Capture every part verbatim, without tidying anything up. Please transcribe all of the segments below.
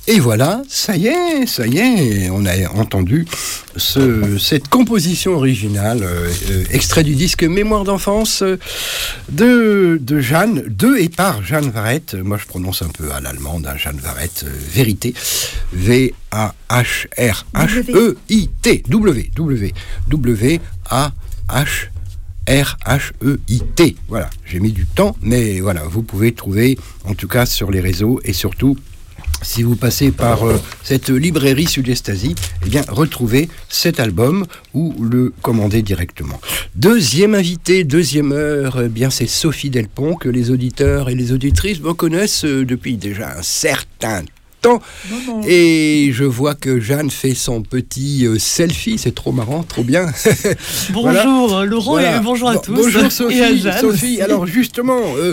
Et voilà, ça y est, ça y est, on a entendu ce, cette composition originale, euh, euh, extrait du disque Mémoire d'enfance euh, de, de Jeanne, de et par Jeanne Varette. Moi, je prononce un peu à l'allemande, hein, Jeanne Varette, euh, vérité, V A H R H E I T, W, W, W A H R H E I T. Voilà, j'ai mis du temps, mais voilà, vous pouvez trouver, en tout cas sur les réseaux, et surtout, si vous passez par euh, cette librairie Sudestasie, eh bien, retrouvez cet album ou le commandez directement. Deuxième invité, deuxième heure, eh bien, c'est Sophie Delpont, que les auditeurs et les auditrices me connaissent euh, depuis déjà un certain temps. Temps. Non, non. Et je vois que Jeanne fait son petit euh, selfie, c'est trop marrant, trop bien. Bonjour voilà. Laurent voilà. Et bonjour à tous. Bonjour Sophie. Et à Jeanne Sophie, aussi. Alors justement, euh,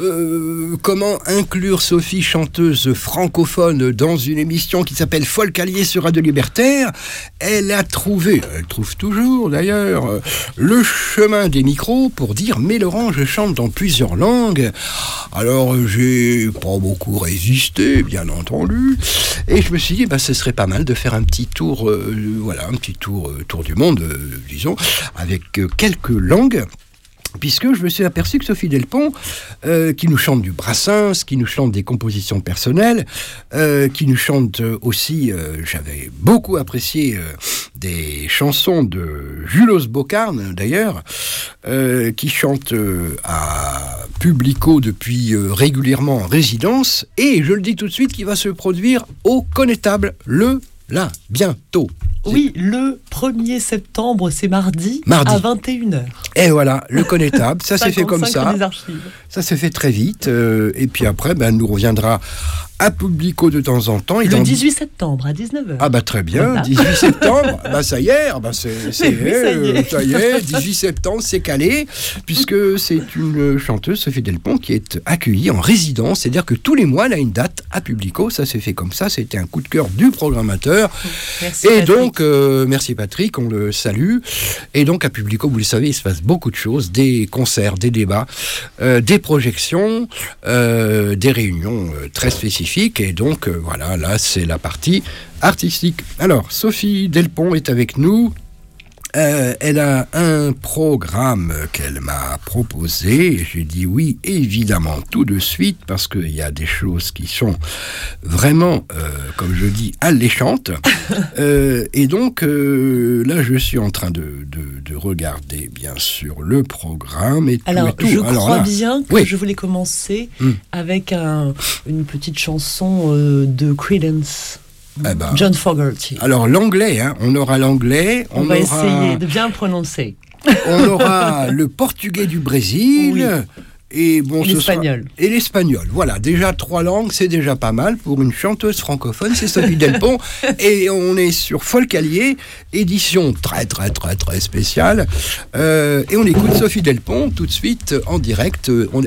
euh, comment inclure Sophie, chanteuse francophone, dans une émission qui s'appelle Folk Allié sur Radio Libertaire? Elle a trouvé, elle trouve toujours d'ailleurs, euh, le chemin des micros pour dire « Mais Laurent, je chante dans plusieurs langues ». Alors j'ai pas beaucoup résisté, bien entendu. Et je me suis dit, bah, ce serait pas mal de faire un petit tour, euh, voilà, un petit tour, euh, tour du monde, euh, disons, avec euh, quelques langues. Puisque je me suis aperçu que Sophie Delpont, euh, qui nous chante du Brassens, qui nous chante des compositions personnelles, euh, qui nous chante aussi, euh, j'avais beaucoup apprécié euh, des chansons de Julos Bocarn, d'ailleurs, euh, qui chante euh, à Publico depuis euh, régulièrement en résidence, et je le dis tout de suite, qui va se produire au Connétable, le, là, bientôt. Oui, le premier septembre, c'est mardi, mardi. à vingt et une heures. Et voilà, le Connétable, ça s'est fait comme ça. Des ça s'est fait très vite. Euh, et puis après, ben, nous reviendra à Publico de temps en temps. Et le dans... dix-huit septembre, à dix-neuf heures. Ah bah très bien, voilà. dix-huit septembre, bah ça y est, bah c'est, c'est oui, ça, y est. ça y est, dix-huit septembre, c'est calé, puisque c'est une chanteuse, Sophie Delpont, qui est accueillie en résidence, c'est-à-dire que tous les mois, elle a une date à Publico, ça s'est fait comme ça, c'était un coup de cœur du programmateur. Merci et Patrick. donc, euh, merci Patrick, on le salue. Et donc à Publico, vous le savez, il se passe beaucoup de choses, des concerts, des débats, euh, des projections, euh, des réunions euh, très spécifiques. Et donc, euh, voilà, là, c'est la partie artistique. Alors, Sophie Delpont est avec nous. Euh, elle a un programme qu'elle m'a proposé. J'ai dit oui, évidemment, tout de suite, parce qu'il y a des choses qui sont vraiment, euh, comme je dis, alléchantes. euh, et donc, euh, là, je suis en train de, de, de regarder, bien sûr, le programme et Alors, tout. Et tout. je Alors, crois là, bien que oui. je voulais commencer mm. avec un, une petite chanson euh, de Creedence. Eh ben, John Fogerty. Alors l'anglais, hein, on aura l'anglais. On, on va aura, essayer de bien le prononcer. On aura le portugais du Brésil. Oui. Et, bon, et l'espagnol. Sera... Et l'espagnol. Voilà, déjà trois langues, c'est déjà pas mal pour une chanteuse francophone, c'est Sophie Delpont. Et on est sur Folk Allié, édition très très très très spéciale. Euh, et on écoute Sophie Delpont tout de suite en direct. On...